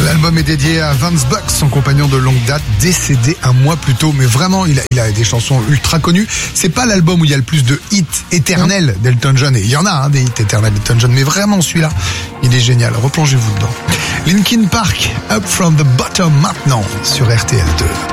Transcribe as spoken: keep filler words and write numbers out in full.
L'album est dédié à Vance Buck, son compagnon de longue date, décédé un mois plus tôt. Mais vraiment, il a, il a des chansons ultra connues. C'est pas l'album où il y a le plus de hits éternels d'Elton John. Et il y en a hein, des hits éternels d'Elton John. Mais vraiment, celui-là, il est génial. Replongez-vous dedans. Linkin Park, Up From The Bottom maintenant sur R T L deux.